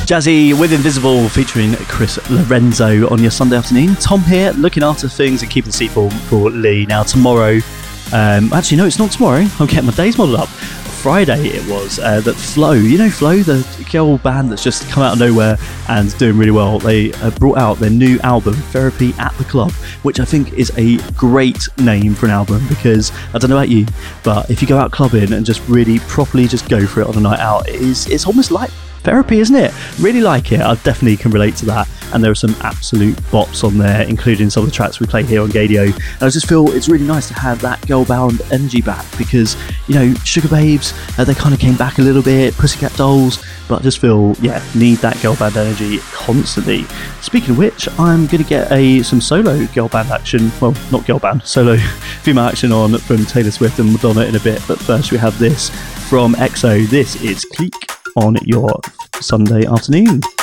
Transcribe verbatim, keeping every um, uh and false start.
Jazzy with Invisible featuring Chris Lorenzo on your Sunday afternoon. Tom here, looking after things and keeping the seat warm for Lee. Now tomorrow, um, actually no, it's not tomorrow. I'm getting my days modelled up. Friday it was uh, that Flow, you know Flow, the girl band that's just come out of nowhere and doing really well. They uh, brought out their new album, Therapy at the Club, which I think is a great name for an album because I don't know about you, but if you go out clubbing and just really properly just go for it on a night out, it is, it's almost like therapy, isn't it? Really like it. I definitely can relate to that. And there are some absolute bops on there, including some of the tracks we play here on Gadio. And I just feel it's really nice to have that girl bound energy back because, you know, Sugar Babes, uh, they kind of came back a little bit, Pussycat Dolls, but I just feel, yeah, need that girl band energy constantly. Speaking of which, I'm going to get a some solo girl band action, well, not girl band, solo female action on from Taylor Swift and Madonna in a bit. But first we have this from E X O. This is Clique on your Sunday afternoon.